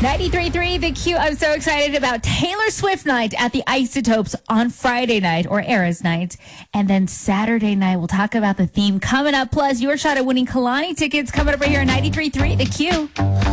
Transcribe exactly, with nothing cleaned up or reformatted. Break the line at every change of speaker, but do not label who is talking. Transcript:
ninety-three point three The Q. I'm so excited about Taylor Swift night at the Isotopes on Friday night, or Eras night. And then Saturday night, we'll talk about the theme coming up. Plus, your shot at winning Kalani tickets coming up right here on ninety-three point three The Q.